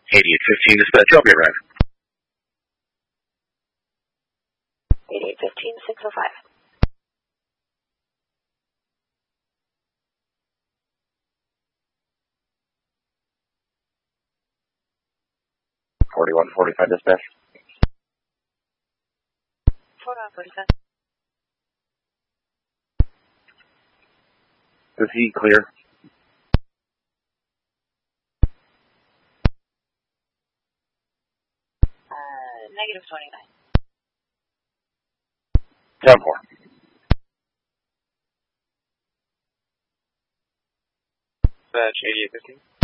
8815, dispatch, help me arrive. 8815, 605. 4145, dispatch. 4145. Is he clear? Negative 29. 10-4. Dispatch 8815.